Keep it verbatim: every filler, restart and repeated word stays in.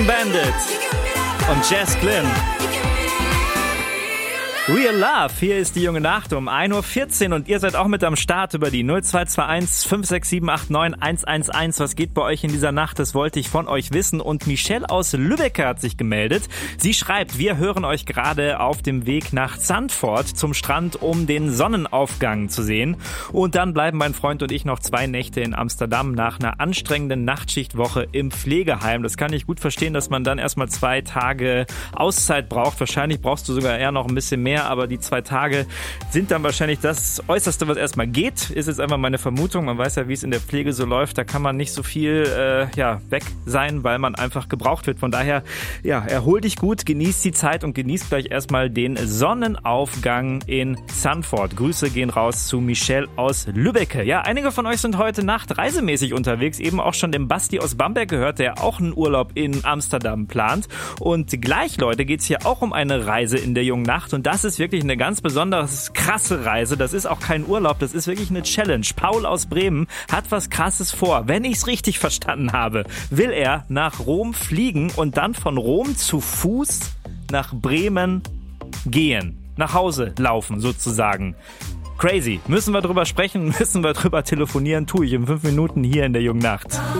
Bandit und Jess Glynn. Real Love, hier ist die junge Nacht um ein Uhr vierzehn und ihr seid auch mit am Start über die null zwei zwei eins fünf sechs sieben acht neun eins eins eins. Was geht bei euch in dieser Nacht? Das wollte ich von euch wissen. Und Michelle aus Lübeck hat sich gemeldet. Sie schreibt, wir hören euch gerade auf dem Weg nach Zandvoort zum Strand, um den Sonnenaufgang zu sehen. Und dann bleiben mein Freund und ich noch zwei Nächte in Amsterdam nach einer anstrengenden Nachtschichtwoche im Pflegeheim. Das kann ich gut verstehen, dass man dann erstmal zwei Tage Auszeit braucht. Wahrscheinlich brauchst du sogar eher noch ein bisschen mehr. Aber die zwei Tage sind dann wahrscheinlich das Äußerste, was erstmal geht. Ist jetzt einfach meine Vermutung. Man weiß ja, wie es in der Pflege so läuft. Da kann man nicht so viel äh, ja, weg sein, weil man einfach gebraucht wird. Von daher, ja, erhol dich gut, genieß die Zeit und genieß gleich erstmal den Sonnenaufgang in Zandvoort. Grüße gehen raus zu Michelle aus Lübeck. Ja, einige von euch sind heute Nacht reisemäßig unterwegs. Eben auch schon den Basti aus Bamberg gehört, der auch einen Urlaub in Amsterdam plant. Und gleich, Leute, geht's hier auch um eine Reise in der jungen Nacht. Und das ist wirklich eine ganz besonders krasse Reise. Das ist auch kein Urlaub, das ist wirklich eine Challenge. Paul aus Bremen hat was Krasses vor. Wenn ich es richtig verstanden habe, will er nach Rom fliegen und dann von Rom zu Fuß nach Bremen gehen. Nach Hause laufen sozusagen. Crazy. Müssen wir drüber sprechen, müssen wir drüber telefonieren. Tue ich in fünf Minuten hier in der jungen Nacht.